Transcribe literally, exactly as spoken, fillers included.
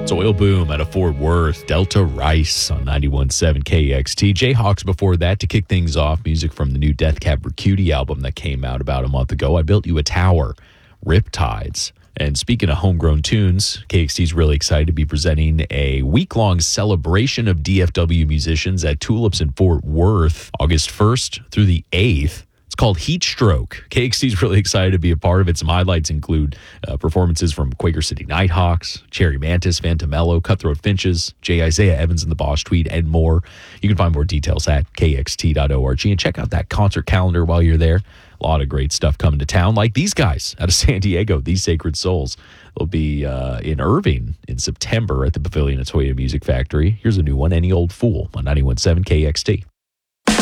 Oil Boom out of Fort Worth, Delta Rice on ninety-one point seven K X T. Jayhawks before that to kick things off. Music from the new Death Cab for Cutie album that came out about a month ago. I Built You a Tower, Riptides. And speaking of homegrown tunes, K X T is really excited to be presenting a week-long celebration of D F W musicians at Tulips in Fort Worth, August first through the eighth. It's called Heat Stroke. K X T is really excited to be a part of it. Some highlights include uh, performances from Quaker City Nighthawks, Cherry Mantis, Phantomello, Cutthroat Finches, J. Isaiah Evans and the Boss Tweed, and more. You can find more details at k x t dot org and check out that concert calendar while you're there. A lot of great stuff coming to town, like these guys out of San Diego, These Sacred Souls. They'll be uh, in Irving in September at the Pavilion at Toyota Music Factory. Here's a new one, Any Old Fool on ninety-one point seven K X T.